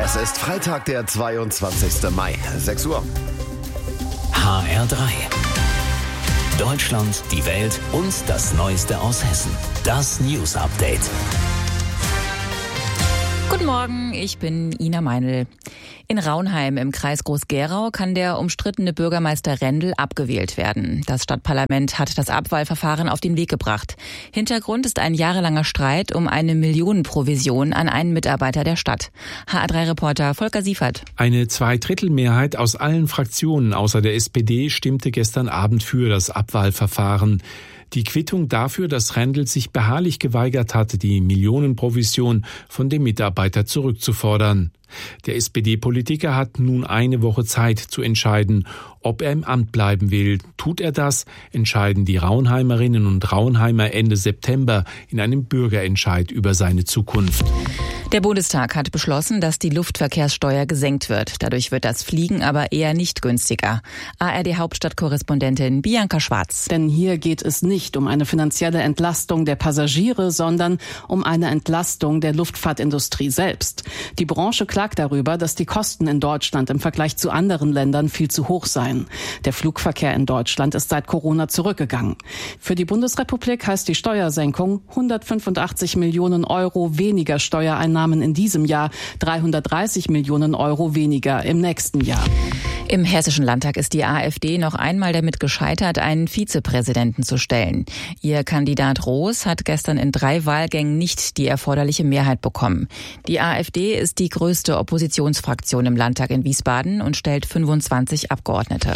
Es ist Freitag, der 22. Mai, 6 Uhr. HR3. Deutschland, die Welt und das Neueste aus Hessen. Das News Update. Guten Morgen, ich bin Ina Meinl. In Raunheim im Kreis Groß-Gerau kann der umstrittene Bürgermeister Rendel abgewählt werden. Das Stadtparlament hat das Abwahlverfahren auf den Weg gebracht. Hintergrund ist ein jahrelanger Streit um eine Millionenprovision an einen Mitarbeiter der Stadt. HR3-Reporter Volker Siefert. Eine Zweidrittelmehrheit aus allen Fraktionen außer der SPD stimmte gestern Abend für das Abwahlverfahren. Die Quittung dafür, dass Rendel sich beharrlich geweigert hatte, die Millionenprovision von dem Mitarbeiter zurückzufordern. Der SPD-Politiker hat nun eine Woche Zeit zu entscheiden, ob er im Amt bleiben will. Tut er das, entscheiden die Raunheimerinnen und Raunheimer Ende September in einem Bürgerentscheid über seine Zukunft. Der Bundestag hat beschlossen, dass die Luftverkehrssteuer gesenkt wird. Dadurch wird das Fliegen aber eher nicht günstiger. ARD-Hauptstadtkorrespondentin Bianca Schwarz. Denn hier geht es nicht um eine finanzielle Entlastung der Passagiere, sondern um eine Entlastung der Luftfahrtindustrie selbst. Die Branche klagt darüber, dass die Kosten in Deutschland im Vergleich zu anderen Ländern viel zu hoch seien. Der Flugverkehr in Deutschland ist seit Corona zurückgegangen. Für die Bundesrepublik heißt die Steuersenkung 185 Millionen Euro weniger Steuereinnahmen in diesem Jahr, 330 Millionen Euro weniger im nächsten Jahr. Im Hessischen Landtag ist die AfD noch einmal damit gescheitert, einen Vizepräsidenten zu stellen. Ihr Kandidat Roos hat gestern in 3 Wahlgängen nicht die erforderliche Mehrheit bekommen. Die AfD ist die größte Oppositionsfraktion im Landtag in Wiesbaden und stellt 25 Abgeordnete.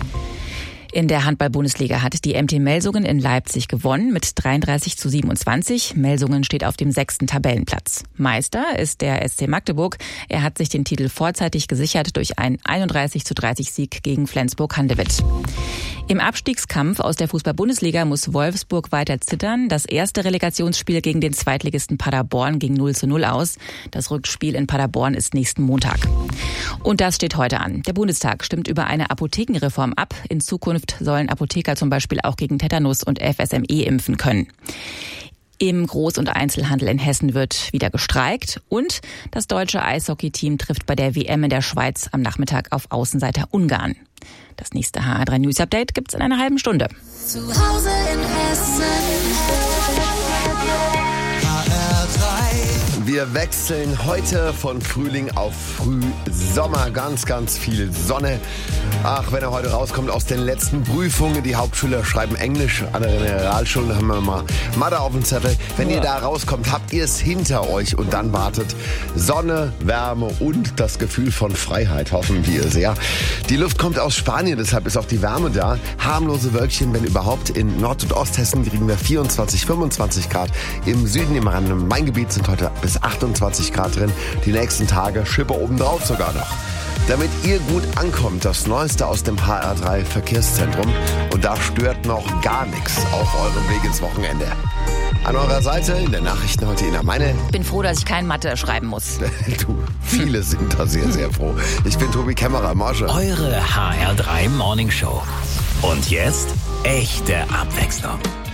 In der Handball-Bundesliga hat die MT Melsungen in Leipzig gewonnen mit 33:27. Melsungen steht auf dem 6. Tabellenplatz. Meister ist der SC Magdeburg. Er hat sich den Titel vorzeitig gesichert durch einen 31:30 Sieg gegen Flensburg-Handewitt. Im Abstiegskampf aus der Fußball-Bundesliga muss Wolfsburg weiter zittern. Das erste Relegationsspiel gegen den Zweitligisten Paderborn ging 0:0 aus. Das Rückspiel in Paderborn ist nächsten Montag. Und das steht heute an. Der Bundestag stimmt über eine Apothekenreform ab. In Zukunft sollen Apotheker zum Beispiel auch gegen Tetanus und FSME impfen können. Im Groß- und Einzelhandel in Hessen wird wieder gestreikt und das deutsche Eishockey-Team trifft bei der WM in der Schweiz am Nachmittag auf Außenseiter Ungarn. Das nächste HR3 News Update gibt's in einer halben Stunde. Zu Hause in Hessen. Wir wechseln heute von Frühling auf Frühsommer. Ganz, ganz viel Sonne. Ach, wenn er heute rauskommt aus den letzten Prüfungen. Die Hauptschüler schreiben Englisch, an der Realschule haben wir mal Mathe auf dem Zettel. Wenn ihr da rauskommt, habt ihr es hinter euch und dann wartet Sonne, Wärme und das Gefühl von Freiheit, hoffen wir sehr. Die Luft kommt aus Spanien, deshalb ist auch die Wärme da. Harmlose Wölkchen, wenn überhaupt. In Nord- und Osthessen kriegen wir 24, 25 Grad. Im Süden, im Rhein-Main-Gebiet sind heute bis 28 Grad drin. Die nächsten Tage Schippe obendrauf sogar noch. Damit ihr gut ankommt, das Neueste aus dem HR3 Verkehrszentrum. Und da stört noch gar nichts auf eurem Weg ins Wochenende. An eurer Seite in den Nachrichten heute Ina Meine. Bin froh, dass ich kein Mathe schreiben muss. Du, viele sind da sehr, sehr froh. Ich bin Tobi Kämmerer, Morsche. Eure HR3 Morning Show. Und jetzt echte Abwechslung.